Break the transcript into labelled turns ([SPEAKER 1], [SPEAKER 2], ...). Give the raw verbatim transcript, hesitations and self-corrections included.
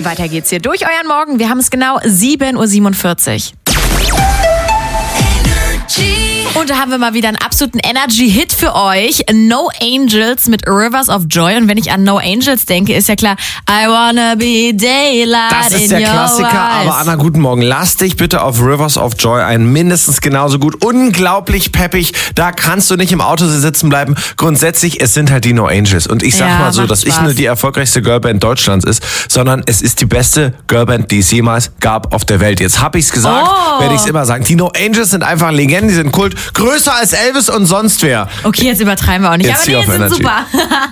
[SPEAKER 1] Weiter geht's hier durch euren Morgen. Wir haben es genau sieben Uhr siebenundvierzig. Und da haben wir mal wieder einen absoluten Energy-Hit für euch. No Angels mit Rivers of Joy. Und wenn ich an No Angels denke, ist ja klar, I wanna be daylight
[SPEAKER 2] Das ist
[SPEAKER 1] in
[SPEAKER 2] der
[SPEAKER 1] your
[SPEAKER 2] Klassiker,
[SPEAKER 1] eyes.
[SPEAKER 2] aber Anna, guten Morgen. Lass dich bitte auf Rivers of Joy ein. Mindestens genauso gut. Unglaublich peppig. Da kannst du nicht im Auto sitzen bleiben. Grundsätzlich, es sind halt die No Angels. Und ich sag
[SPEAKER 1] Ja,
[SPEAKER 2] mal so,
[SPEAKER 1] macht
[SPEAKER 2] dass ich
[SPEAKER 1] Spaß.
[SPEAKER 2] nur die erfolgreichste Girlband Deutschlands ist, sondern es ist die beste Girlband, die es jemals gab auf der Welt. Jetzt hab ich's gesagt,
[SPEAKER 1] Oh.
[SPEAKER 2] werde ich's immer sagen. Die No Angels sind einfach Legenden, die sind Kult. Größer als Elvis und sonst wer.
[SPEAKER 1] Okay, jetzt übertreiben wir auch nicht.
[SPEAKER 2] Jetzt
[SPEAKER 1] aber
[SPEAKER 2] hier
[SPEAKER 1] nee,
[SPEAKER 2] auf
[SPEAKER 1] sind
[SPEAKER 2] Energy.
[SPEAKER 1] super.